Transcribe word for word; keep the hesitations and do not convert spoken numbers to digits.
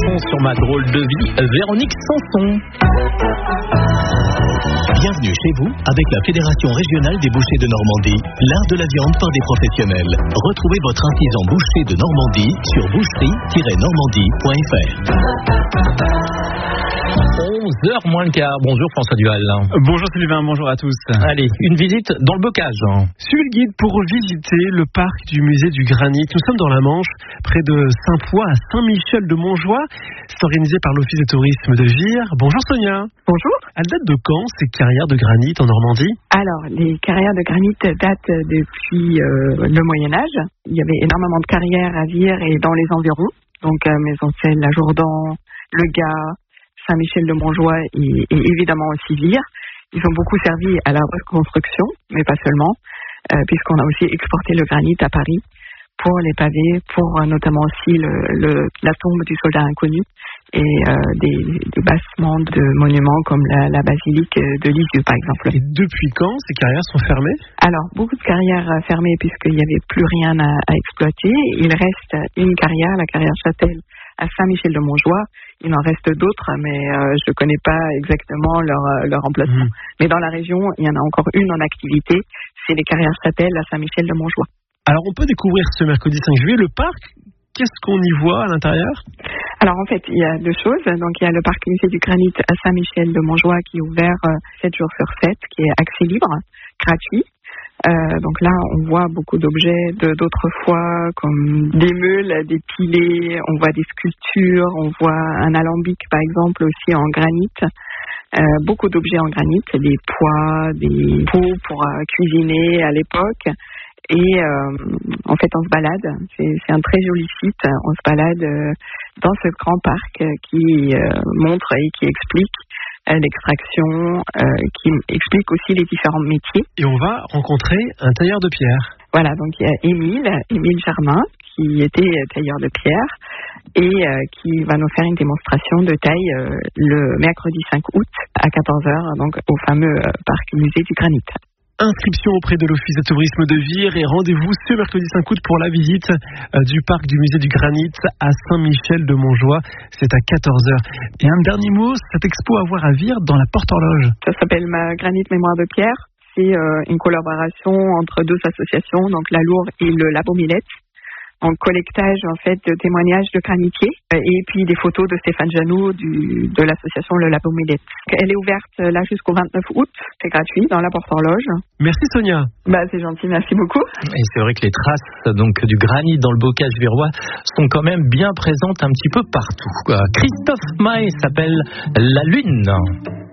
chanson sur ma drôle de vie, Véronique Sanson. Bienvenue chez vous avec la Fédération régionale des bouchers de Normandie, l'art de la viande par des professionnels. Retrouvez votre artisan boucher de Normandie sur boucherie tiret normandie point f r. onze heures moins le quart. Bonjour François Duval. Bonjour Sylvain, bonjour à tous. Allez, une visite dans le bocage. Suivez le guide pour visiter le parc du musée du Granit. Nous sommes dans la Manche, près de Saint-Foy à Saint-Michel-de-Montjoie. C'est organisé par l'Office de tourisme de Vire. Bonjour Sonia. Bonjour. Elle date de quand ces carrières de granit en Normandie? Alors, les carrières de granit datent depuis euh, le Moyen-Âge. Il y avait énormément de carrières à Vire et dans les environs. Donc, euh, Maison-Selle, La Jourdan, Le Gard, Saint-Michel-de-Montjoie et, et évidemment aussi Vire. Ils ont beaucoup servi à la reconstruction, mais pas seulement, euh, puisqu'on a aussi exporté le granit à Paris pour les pavés, pour euh, notamment aussi le, le, la tombe du soldat inconnu et euh, des, des bassements de monuments comme la, la basilique de Lisieux, par exemple. Et depuis quand ces carrières sont fermées? Alors, beaucoup de carrières fermées puisqu'il n'y avait plus rien à, à exploiter. Il reste une carrière, la carrière Châtel, à Saint-Michel-de-Montjoie. Il en reste d'autres, mais euh, je ne connais pas exactement leur, leur emplacement. Mmh. Mais dans la région, il y en a encore une en activité, c'est les carrières Châtel à Saint-Michel-de-Montjoie. Alors, on peut découvrir ce mercredi cinq juillet le parc. Qu'est-ce qu'on y voit à l'intérieur? Alors, en fait, il y a deux choses. Donc, il y a le parc musée du Granit à Saint-Michel-de-Montjoie qui est ouvert euh, sept jours sur sept, qui est accès libre, gratuit. Euh, donc là, on voit beaucoup d'objets de, d'autrefois, comme des meules, des pilets, on voit des sculptures, on voit un alambic, par exemple, aussi en granit. Euh, beaucoup d'objets en granit, des pois, des pots pour euh, cuisiner à l'époque. Et euh, en fait, on se balade. C'est, c'est un très joli site. On se balade euh, dans ce grand parc euh, qui euh, montre et qui explique euh, l'extraction, euh, qui explique aussi les différents métiers. Et on va rencontrer un tailleur de pierre. Voilà, donc il y a Émile, Émile Germain, qui était tailleur de pierre et euh, qui va nous faire une démonstration de taille euh, le mercredi cinq août à quatorze heures, donc au fameux euh, parc musée du Granit. Inscription auprès de l'Office de tourisme de Vire et rendez-vous ce mercredi cinq août pour la visite euh, du parc du musée du Granit à Saint-Michel-de-Montjoie. C'est à quatorze heures. Et un dernier mot, cette expo à voir à Vire dans la Porte-Horloge. Ça s'appelle ma Granit Mémoire de Pierre. C'est euh, une collaboration entre deux associations, donc la Louvre et le Labo Millet, en collectage en fait de témoignages de granitiers et puis des photos de Stéphane Janoux du, de l'association Le Labo Millet. Elle est ouverte là jusqu'au vingt-neuf août, c'est gratuit dans la Porte-Horloge. Merci Sonia. Bah c'est gentil, merci beaucoup. Et c'est vrai que les traces donc du granit dans le bocage virois sont quand même bien présentes un petit peu partout. Christophe Maé s'appelle La Lune.